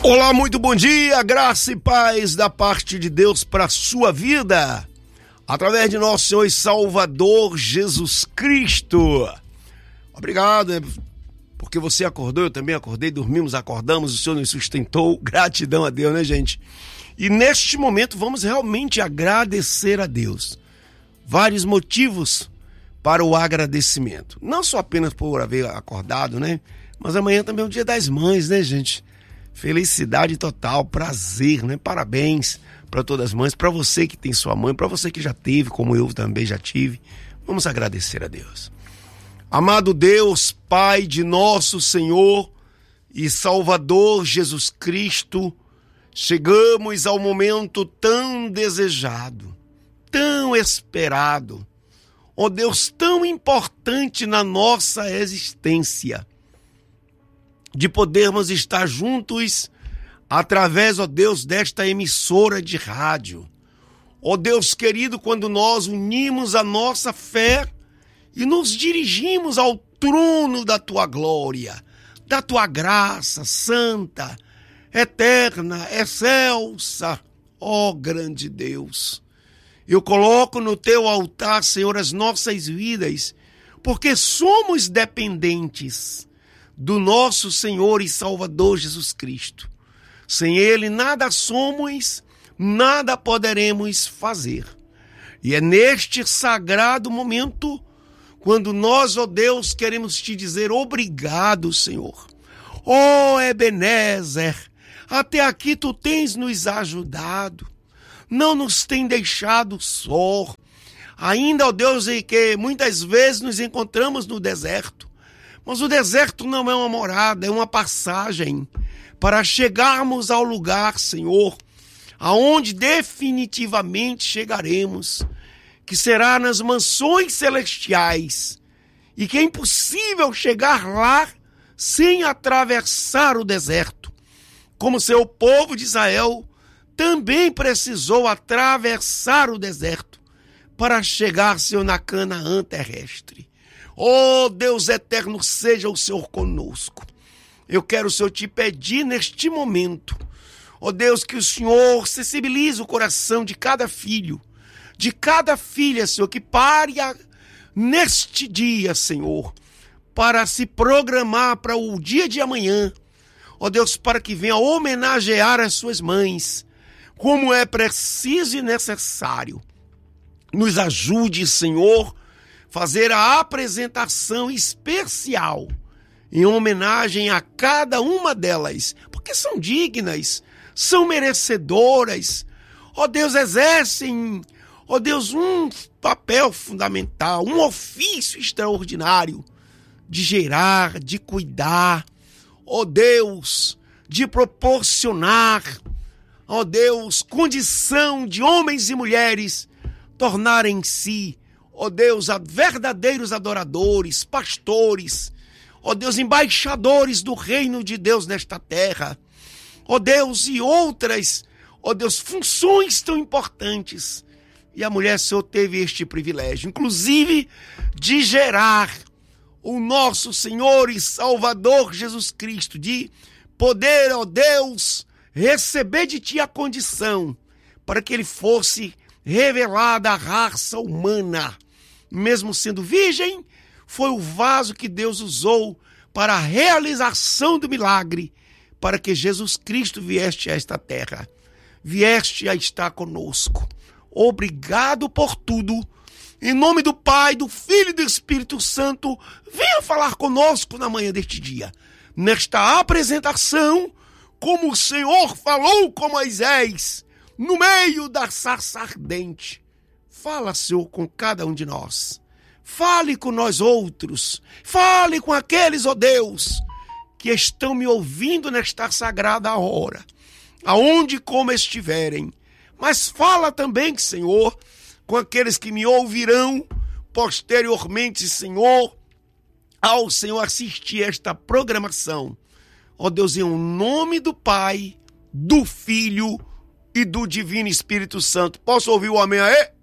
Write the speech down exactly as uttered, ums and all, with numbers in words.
Olá, muito bom dia, graça e paz da parte de Deus para a sua vida, através de nosso Senhor e Salvador Jesus Cristo. Obrigado, porque você acordou, eu também acordei, dormimos, acordamos, o Senhor nos sustentou, gratidão a Deus, né, gente? E neste momento vamos realmente agradecer a Deus. Vários motivos para o agradecimento, não só apenas por haver acordado, né? Mas amanhã também é o Dia das Mães, né, gente? Felicidade total, prazer, né? Parabéns para todas as mães, para você que tem sua mãe, para você que já teve, como eu também já tive. Vamos agradecer a Deus. Amado Deus, Pai de nosso Senhor e Salvador Jesus Cristo, chegamos ao momento tão desejado, tão esperado, ó Deus, tão importante na nossa existência, de podermos estar juntos através, ó Deus, desta emissora de rádio. Ó Deus querido, quando nós unimos a nossa fé e nos dirigimos ao trono da Tua glória, da Tua graça santa, eterna, excelsa, ó grande Deus. Eu coloco no Teu altar, Senhor, as nossas vidas, porque somos dependentes do nosso Senhor e Salvador Jesus Cristo. Sem Ele nada somos, nada poderemos fazer. E é neste sagrado momento, quando nós, ó Deus, queremos Te dizer obrigado, Senhor. Ó Ebenezer, até aqui Tu tens nos ajudado, não nos tem deixado só. Ainda, ó Deus, em que muitas vezes nos encontramos no deserto, mas o deserto não é uma morada, é uma passagem para chegarmos ao lugar, Senhor, aonde definitivamente chegaremos, que será nas mansões celestiais, e que é impossível chegar lá sem atravessar o deserto, como seu povo de Israel também precisou atravessar o deserto para chegar, Senhor, na Canaã terrestre. Oh, Deus eterno, seja o Senhor conosco. Eu quero, Senhor, Te pedir neste momento, oh Deus, que o Senhor sensibilize o coração de cada filho, de cada filha, Senhor, que pare a, neste dia, Senhor, para se programar para o dia de amanhã. Oh Deus, para que venha homenagear as suas mães, como é preciso e necessário. Nos ajude, Senhor, fazer a apresentação especial em homenagem a cada uma delas, porque são dignas, são merecedoras. Ó Deus, exercem, ó Deus, um papel fundamental, um ofício extraordinário de gerar, de cuidar, ó Deus, de proporcionar, ó Deus, condição de homens e mulheres tornarem-se, ó Deus, verdadeiros adoradores, pastores, ó Deus, embaixadores do reino de Deus nesta terra, ó Deus, e outras, ó Deus, funções tão importantes. E a mulher, Senhor, teve este privilégio, inclusive de gerar o nosso Senhor e Salvador Jesus Cristo, de poder, ó Deus, receber de Ti a condição para que Ele fosse revelada à raça humana. Mesmo sendo virgem, foi o vaso que Deus usou para a realização do milagre, para que Jesus Cristo vieste a esta terra, vieste a estar conosco. Obrigado por tudo. Em nome do Pai, do Filho e do Espírito Santo, venha falar conosco na manhã deste dia, nesta apresentação, como o Senhor falou com Moisés, no meio da sarça ardente. Fala, Senhor, com cada um de nós. Fale com nós outros. Fale com aqueles, ó Deus, que estão me ouvindo nesta sagrada hora, aonde como estiverem. Mas fala também, Senhor, com aqueles que me ouvirão posteriormente, Senhor, ao Senhor assistir esta programação. Ó Deus, em nome do Pai, do Filho e do Divino Espírito Santo. Posso ouvir o amém aí?